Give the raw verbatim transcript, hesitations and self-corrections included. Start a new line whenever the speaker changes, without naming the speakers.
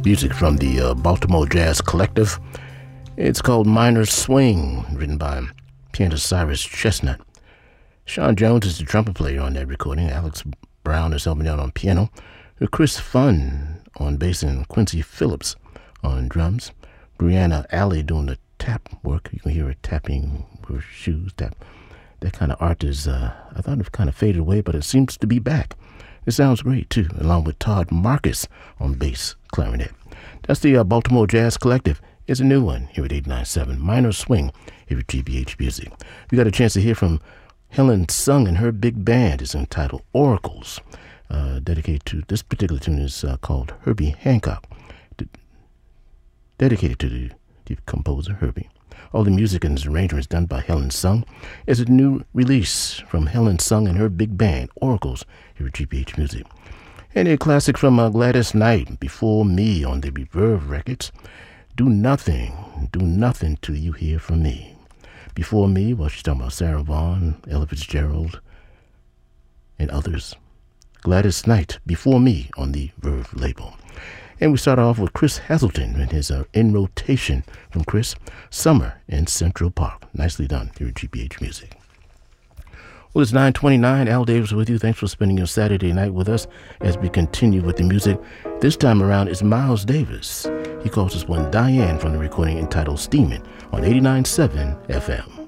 Music from the uh, Baltimore Jazz Collective. It's called Minor Swing, written by pianist Cyrus Chestnut. Sean Jones is the trumpet player on that recording. Alex Brown is helping out on piano. Chris Funn on bass and Quincy Phillips on drums. Brianna Alley doing the tap work. You can hear her tapping her shoes. Tap. That kind of art is, uh, I thought it kind of faded away, but it seems to be back. It sounds great, too, along with Todd Marcus on bass clarinet. That's the uh, Baltimore Jazz Collective. It's a new one here at eight ninety-seven. Minor Swing here at G B H Music. We got a chance to hear from Helen Sung and her big band. It's entitled Oracles. Uh, dedicated to, this particular tune is uh, called Herbie Hancock. D- dedicated to the, the composer, Herbie. All the music and arrangements done by Helen Sung. Is a new release from Helen Sung and her big band, Oracles, here at G B H Music. And a classic from uh, Gladys Knight, Before Me, on the Reverb Records. Do Nothing, Do Nothing Till You Hear From Me. Before Me, well, she's talking about Sarah Vaughan, Ella Fitzgerald, and others. Gladys Knight, Before Me, on the Verve label. And we start off with Chris Hazelton and his uh, In Rotation from Chris, Summer in Central Park. Nicely done here at G B H Music. Well, it's nine twenty-nine. Al Davis with you. Thanks for spending your Saturday night with us as we continue with the music. This time around is Miles Davis. He calls this one Diane from the recording entitled Steamin' on eighty-nine point seven F M.